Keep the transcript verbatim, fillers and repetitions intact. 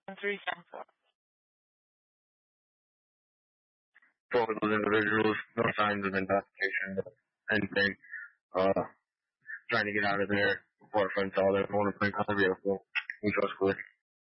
one three seven four. Both of those individuals, no signs of intoxication or anything. Uh, trying to get out of there before a friend saw them. I want to bring out the vehicle. We trust clear.